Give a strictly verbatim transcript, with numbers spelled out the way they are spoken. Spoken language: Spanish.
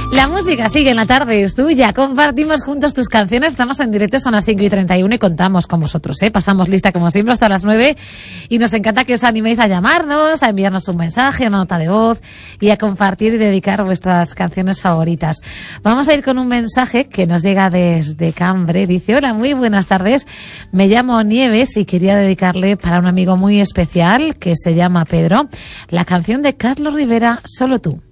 La música sigue en la tarde, es tuya. Compartimos juntos tus canciones. Estamos en directo, son las cinco y treinta y uno y contamos con vosotros, ¿eh? Pasamos lista como siempre hasta las nueve y nos encanta que os animéis a llamarnos, a enviarnos un mensaje, una nota de voz y a compartir y dedicar vuestras canciones favoritas. Vamos a ir con un mensaje que nos llega desde Cambre. Dice: hola, muy buenas tardes. Me llamo Nieves y quería dedicarle para un amigo muy especial que se llama Pedro la canción de Carlos Rivera, Solo tú.